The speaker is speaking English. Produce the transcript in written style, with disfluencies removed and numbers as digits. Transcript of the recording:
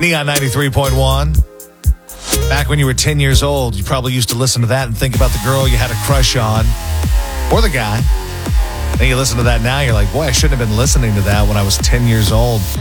Neon 93.1. Back when you were 10 years old, you probably used to listen to that and think about the girl you had a crush on, or the guy. Then you listen to that now, you're like, boy, I shouldn't have been listening to that when I was 10 years old.